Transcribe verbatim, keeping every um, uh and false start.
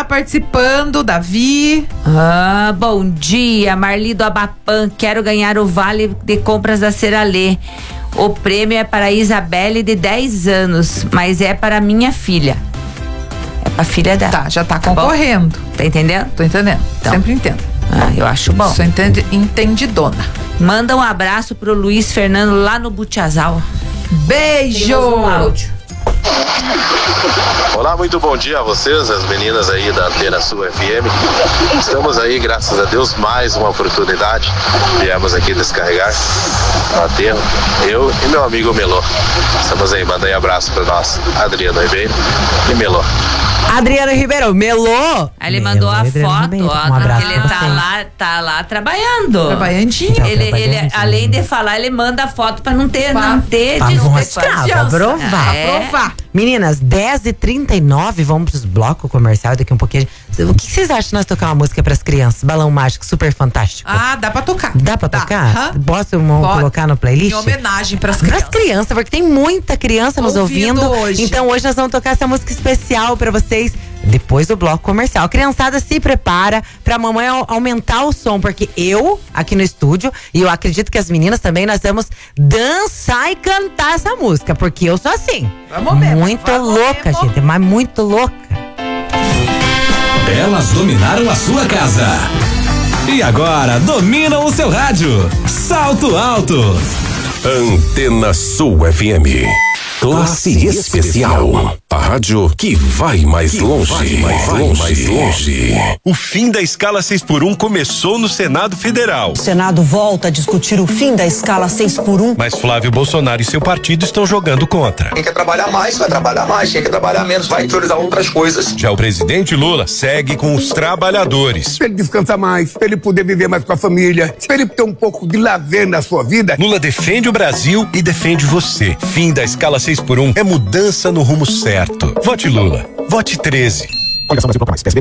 participando, Davi. Ah, bom dia, Marli do Abapan. Quero ganhar o vale de compras da Ceralê. O prêmio é para a Isabelle, de dez anos, mas é para minha filha. É pra filha dela. Tá, já tá concorrendo. Tá entendendo? Tô entendendo. Então. Sempre entendo. Ah, eu acho bom. Sou entende, entendidona. Manda um abraço pro Luiz Fernando lá no Butiazal. Beijo! Um áudio. Olá, muito bom dia a vocês, as meninas aí da Antena Sul F M. Estamos aí, graças a Deus, mais uma oportunidade. Viemos aqui descarregar o aterro, eu e meu amigo Melô. Estamos aí, manda aí abraço para nós, Adriano Ribeiro e Melô. Adriano Ribeiro, Melô. Aí ele mandou a Adriano foto, Ribeiro, ó, um abraço que ele pra tá vocês. lá, tá lá trabalhando. Trabalhandinho. Então, Ele, ele, trabalhandinho. além de falar, ele manda a foto pra não ter, Pra- não ter pra mostrar, pra desconfiança. provar. É. Aprovar. Meninas, dez e trinta e nove, vamos pros blocos comerciais daqui um pouquinho. O que vocês acham de nós tocar uma música pras crianças? Balão Mágico, super fantástico. Ah, dá pra tocar. Dá pra tocar? Aham. Posso um, Pode. colocar no playlist? Em homenagem pras Pras crianças. crianças, porque tem muita criança nos Ouvindo ouvindo. hoje. Então hoje nós vamos tocar essa música especial pra vocês depois do bloco comercial. A criançada se prepara pra mamãe au- aumentar o som, porque eu, aqui no estúdio, e eu acredito que as meninas também, nós vamos dançar e cantar essa música, porque eu sou assim. Vamos mesmo, Muito vamos louca, mesmo. gente, mas muito louca. Elas dominaram a sua casa. E agora dominam o seu rádio. Salto Alto. Antena Sul F M. Classe especial. A rádio que vai mais longe. Vai mais longe. O fim da escala seis por um começou no Senado Federal. O Senado volta a discutir o fim da escala seis por um. Mas Flávio Bolsonaro e seu partido estão jogando contra. Quem quer trabalhar mais, vai trabalhar mais. Quem quer trabalhar menos, vai priorizar outras coisas. Já o presidente Lula segue com os trabalhadores. Pra ele descansar mais, pra ele poder viver mais com a família, pra ele ter um pouco de lazer na sua vida. Lula defende o Brasil e defende você. Fim da escala seis por um é mudança no rumo certo. Vote Lula. Vote treze.